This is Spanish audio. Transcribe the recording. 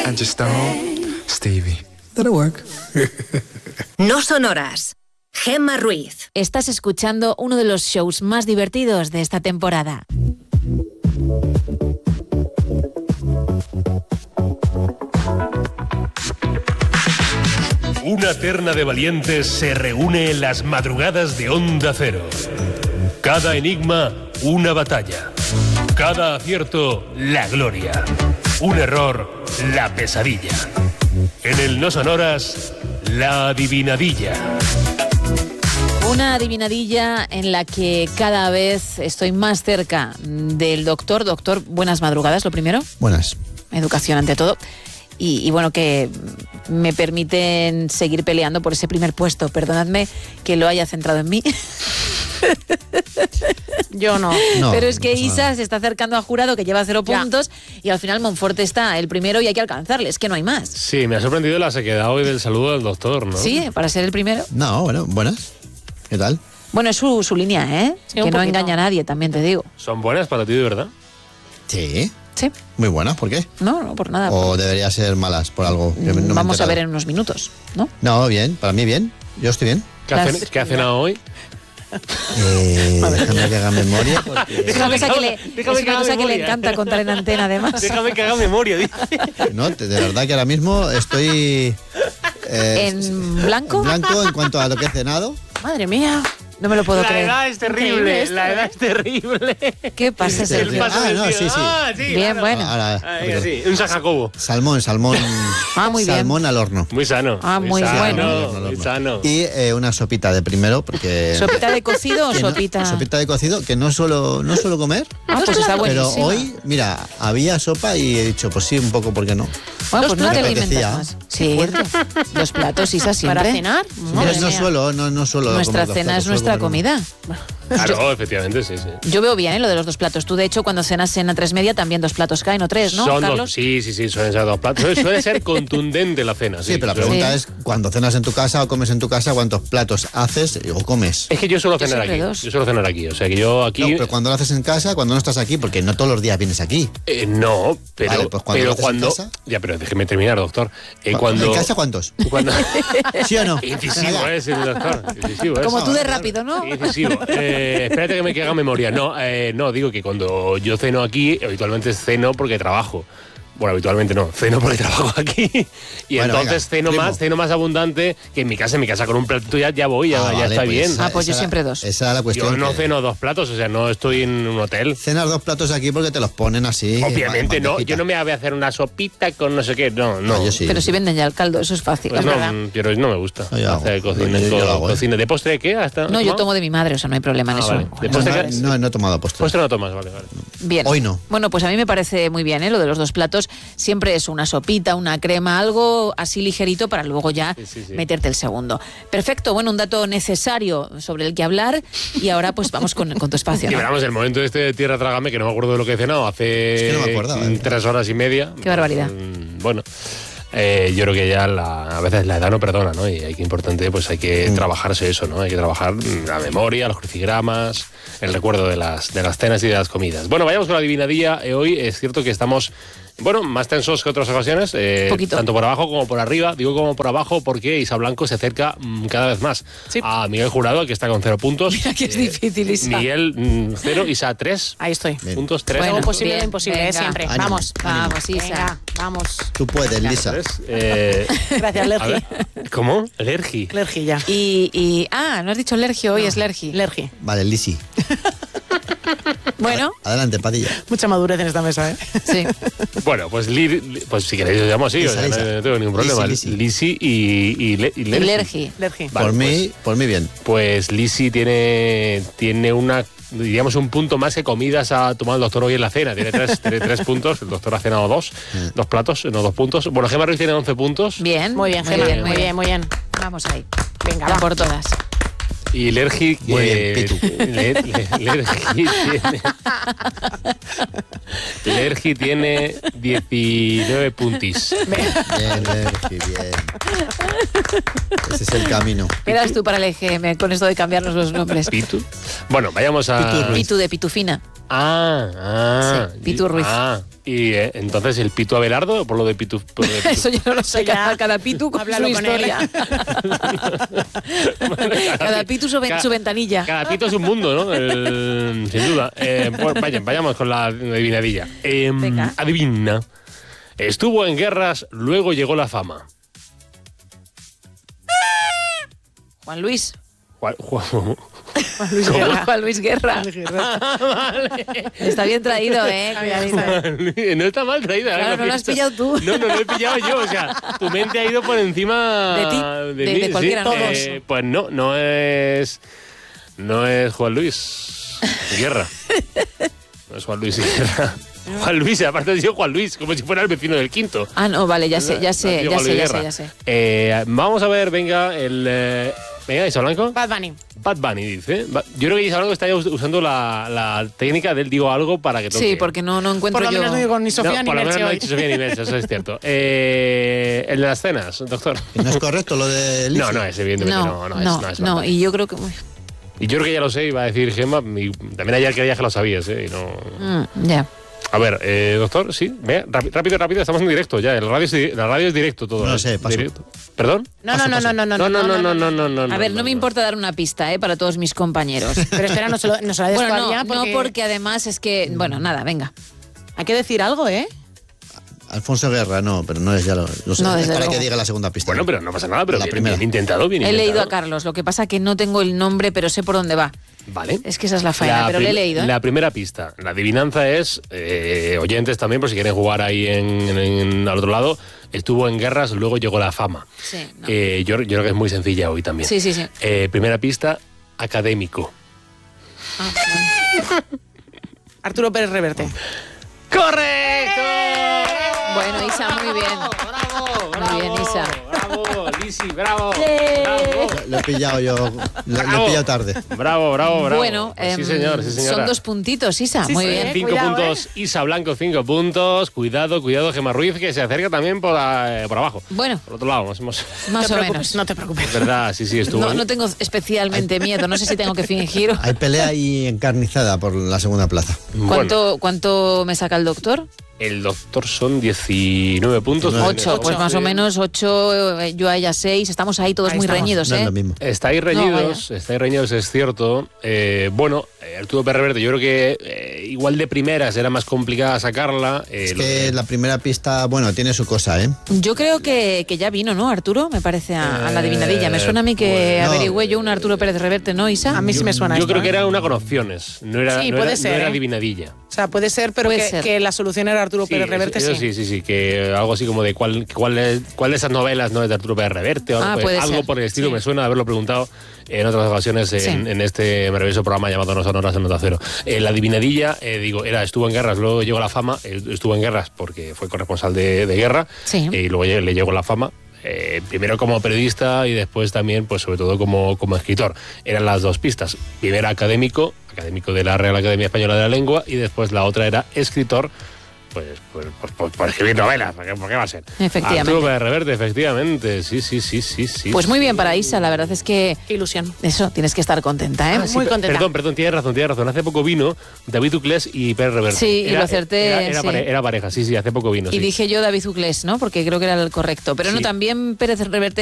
and just Stone Stevie. That'll work. No son horas. Gemma Ruiz. Estás escuchando uno de los shows más divertidos de esta temporada. Una terna de valientes se reúne en las madrugadas de Onda Cero. Cada enigma, una batalla. Cada acierto, la gloria. Un error, la pesadilla. En el No Son Horas, la adivinadilla. Una adivinadilla en la que cada vez estoy más cerca del doctor. Doctor, buenas madrugadas, lo primero. Buenas. Educación ante todo. Y bueno, que me permiten seguir peleando por ese primer puesto. Perdonadme que lo haya centrado en mí. Yo no. Pero es que Isa se está acercando a Jurado, que lleva 0 puntos, y al final Monforte está el primero y hay que alcanzarle, es que no hay más. Sí, me ha sorprendido la sequedad hoy del saludo del doctor, ¿no? Sí, para ser el primero. No, bueno, buenas. ¿Qué tal? Bueno, es su línea, ¿eh? Sí, que un no poquito. engaña a nadie, también te digo. ¿Son buenas para ti, de verdad? Sí. Sí. Muy buenas, ¿por qué? No, por nada. ¿O debería ser malas por algo? Que no me he Vamos a enterado? ver en unos minutos, ¿no? No, bien, para mí bien. Yo estoy bien. ¿Qué ha cenado hoy? Déjame que haga memoria. Porque... Es una cosa que le, déjame es una que haga cosa que le memoria. encanta contar en antena, además. Déjame que haga memoria, dice. No, de verdad que ahora mismo estoy... ¿En blanco? En blanco en cuanto a lo que he cenado. Madre mía. No me lo puedo La creer. edad es Increíble terrible, esto, la ¿eh? edad es terrible. ¿Qué pasa, Sí, Sergio? sí. Ah, no, sí, sí. Sí, Bien, claro. bueno. Ahora, Venga, sí, un San Jacobo. salmón. Ah, muy bien. Salmón al horno. Muy sano. Ah, muy sano, bueno. Muy sano. Y una sopita de primero, porque... ¿Sopita de cocido o que no- sopita? sopita de cocido, que no suelo comer. Ah, pues está Pero buenísima. hoy, mira, había sopa y he dicho, pues sí, un poco, ¿por qué no? Bueno, pues no Me te apetecía. alimentas más. Sí, 2 platos, Isa, siempre. ¿Para cenar? Madre No mía. suelo, no suelo Nuestra comer 2 cena platos, es suelo nuestra comer uno. comida. Claro, efectivamente, sí, sí. Yo veo bien lo de los 2 platos. Tú, de hecho, cuando cenas cena 3:30, también 2 platos caen, o 3, ¿no, Son Carlos? dos, sí, suelen ser 2 platos. Suele ser contundente la cena. Sí, pero la suele- pregunta Sí. es, cuando cenas en tu casa o comes en tu casa, ¿cuántos platos haces o comes? Es que yo suelo cenar siempre aquí. 2. Yo suelo cenar aquí. O sea que yo aquí. No, pero cuando lo haces en casa, cuando no estás aquí, porque no todos los días vienes aquí. No, pero. Vale, pues cuando lo haces en casa. Ya, pero déjeme terminar, doctor. Cuando. ¿En casa cuántos? Cuando. ¿Sí o no? Incisivo es el doctor. Incisivo es. Como tú de rápido, ¿no? Incisivo. Espérate que haga memoria. No, digo que cuando yo ceno aquí, habitualmente ceno porque trabajo. Bueno, habitualmente no, ceno porque trabajo aquí. Y Bueno, entonces venga, ceno más abundante que en mi casa. En mi casa con un platito ya voy, ya Vale, está pues bien. Ah, pues yo esa siempre era- 2. Esa era la cuestión. Yo no que ceno 2 platos, o sea, no estoy en un hotel. Cenas 2 platos aquí porque te los ponen así. Obviamente en no, bandejita. yo no me voy a hacer una sopita con no sé qué, no. No, yo sí. Pero si venden ya el caldo, eso es fácil. Pues es no, verdad. pero no me gusta. No, yo hago. Hacer cocina, Yo lo hago, cocina. ¿De postre qué? ¿Hasta No, yo tomo de mi madre, o sea, no hay problema en eso. Vale. De postre qué? No he tomado postre. Postre no tomas, vale. Bien. Hoy no. Bueno, pues a mí me parece muy bien, lo de los 2 platos. Siempre es una sopita, una crema, algo así ligerito para luego ya Sí. meterte el segundo. Perfecto, bueno, un dato necesario sobre el que hablar y ahora pues vamos con tu espacio, Y ¿no? veramos el momento este de Tierra Trágame, que no me acuerdo de lo que he cenado, hace Es que no me acordaba, 3 horas y media. Qué barbaridad. Bueno, yo creo que ya a veces la edad no perdona, ¿no? Y hay que importante, pues hay que trabajarse eso, ¿no? Hay que trabajar la memoria, los crucigramas, el recuerdo de las cenas y de las comidas. Bueno, vayamos con la adivinadilla. Hoy es cierto que estamos... Bueno, más tensos que otras ocasiones, Poquito. tanto por abajo como por arriba. Digo como por abajo porque Isa Blanco se acerca cada vez más Sí. a Miguel Jurado, que está con 0 puntos. Mira que es difícil, Isa. Miguel 0, Isa 3 Ahí estoy. Bien. puntos, 3. Bueno, Todo posible bien, e imposible, venga. siempre. Ánimo. Vamos. Vamos, Isa. Venga, vamos. Tú puedes, Lisa. Gracias, a Lergi. ver, ¿cómo? Lergi. Lergi ya. No has dicho Lergio, hoy es Lergi. Lergi. Vale, Lisi. Bueno, Adelante, Padilla. Mucha madurez en esta mesa, ¿eh? sí. Bueno, pues pues si queréis lo llamo así, Lisa, o sea, Lisa. no tengo ningún problema. Lisi. Lisi y Lergi. Lergi. Lergi. Vale, por mí bien. Pues Lisi tiene una, diríamos, un punto más que comidas ha tomado el doctor hoy en la cena. Tiene 3 puntos, el doctor ha cenado 2 platos, no 2 puntos. Bueno, Gemma Ruiz tiene 11 puntos. Bien. Muy bien, Gemma. Muy bien. Vamos ahí. Venga, Ya va. por todas. Y Lergi... Muy bien, Pitu. Lergi tiene 19 puntis. Bien, Lergi, bien. Ese es el camino. Eras tú para el EGM con esto de cambiarnos los nombres. ¿Pitu? Bueno, vayamos a... Pitu Ruiz. Pitu de Pitufina. Ah. Sí, Pitu Ruiz. Y entonces el Pitu Abelardo, por lo de Pitu. Eso yo no lo sé. Ya. Cada Pitu con Háblalo su con historia. Cada Pitu su ventanilla. Cada Pitu es un mundo, ¿no? Sin duda. Pues vayamos con la adivinadilla. Venga. Adivina. Estuvo en guerras, luego llegó la fama. Juan Luis. Juan Luis ¿Cómo? Guerra. Juan Luis Guerra. Vale. Está bien traído, cuidadito. No está mal traída. Claro, no lo has pillado tú. No lo he pillado yo. O sea, tu mente ha ido por encima De ti, mí, de cualquiera, sí. todos. Pues no es Juan Luis Guerra. No es Juan Luis Guerra. Juan Luis, aparte de Juan Luis, como si fuera el vecino del quinto. Ah, no, vale, ya sé. Vamos a ver, venga, venga, Isa Blanco. Bad Bunny. Bad Bunny dice. Yo creo que Isa Blanco está ya usando la técnica del digo algo para que toque. Sí, porque no encuentro Por lo yo... menos no digo ni Sofía ni por lo menos Merche no ha hoy. dicho Sofía ni Merche, eso es cierto. El de las cenas, doctor. ¿Y no es correcto lo de Lizzy? No es, evidentemente no es Bad Bunny. Y yo creo que... Y yo creo que ya lo sé, iba a decir Gemma. También ayer creía que lo sabías, y no... ya. A ver, doctor, sí, venga, rápido, estamos en directo ya. La radio es directo todo. No lo sé, paso. Directo. ¿Perdón? No. A ver, no me importa dar una pista, para todos mis compañeros. Pero espera, no se la des Bueno, todavía no, porque además es que... Bueno, nada, venga. Hay que decir algo, ¿eh? Alfonso Guerra, no, pero no es ya lo sé. No, Es desde para luego. que diga la segunda pista. Bueno, pero no pasa nada, pero La bien, primera. bien intentado, bien He intentado. leído a Carlos, lo que pasa que no tengo el nombre, pero sé por dónde va. Vale. Es que esa es la faena, pero le he leído. La primera pista. La adivinanza es, oyentes también, por si quieren jugar ahí al otro lado, estuvo en guerras, luego llegó la fama. Sí, no. Yo creo que es muy sencilla hoy también. Sí. Primera pista, académico. Arturo Pérez Reverte. ¡Correcto! Bueno, Isa, muy bien. Bravo, Muy bien, Isa. Bravo, Lizzy, bravo. Lo he pillado yo, lo he pillado tarde. Bravo. Bueno, sí, señor, sí, señora. son 2 puntitos, Isa. Sí, muy sí. bien. 5 Cuidado, puntos, Isa Blanco, 5 puntos. Cuidado, Gemma Ruiz, que se acerca también por abajo. Bueno, Por otro lado, más más o menos. No te preocupes. Es verdad, sí, estuvo. No tengo especialmente miedo. No sé si tengo que fingir. Hay pelea ahí encarnizada por la segunda plaza. Bueno, ¿Cuánto me saca el doctor? el doctor son 19 puntos. 8, pues más o menos 8, yo a ella 6. Estamos ahí todos Ahí muy estamos. reñidos, No es lo mismo. Estáis reñidos, es cierto. Arturo Pérez Reverte, yo creo que igual de primeras era más complicada sacarla. Es que la primera pista, bueno, tiene su cosa, ¿eh? Yo creo que ya vino, ¿no, Arturo? Me parece a la adivinadilla. Me suena a mí que pues, averigüé yo un Arturo Pérez Reverte, ¿no, Isa? A mí sí me suena Yo esto, creo que ¿eh? era una con opciones, no era, Sí, no puede era, ser, no era ¿eh? adivinadilla. O sea, puede ser, pero Puede ser. que la solución era Arturo Pérez Reverte, eso sí. sí, que algo así como de cuál de esas novelas no es de Arturo Pérez Reverte o algo, puede algo ser. por el estilo, Sí. me suena de haberlo preguntado en otras ocasiones en este maravilloso programa llamado No Sonoras en Nota Cero. La adivinadilla, estuvo en guerras, luego llegó la fama, estuvo en guerras porque fue corresponsal de guerra, Sí. y luego le llegó la fama. Primero como periodista y después también, pues sobre todo como escritor. Eran las dos pistas. Primero académico de la Real Academia Española de la Lengua, y después la otra era escritor, por escribir novelas. ¿Por qué va a ser? Efectivamente. Arturo Pérez Reverte, efectivamente. Sí. Pues muy bien para Isa, la verdad es que Qué ilusión. eso, tienes que estar contenta, ¿eh? Muy contenta. Perdón, tienes razón. Hace poco vino David Uclés y Pérez Reverte. Sí, y lo acerté, sí. Era pareja, sí, hace poco vino. Y sí. dije yo David Uclés, ¿no? Porque creo que era el correcto. Pero no, Sí. también Pérez Reverte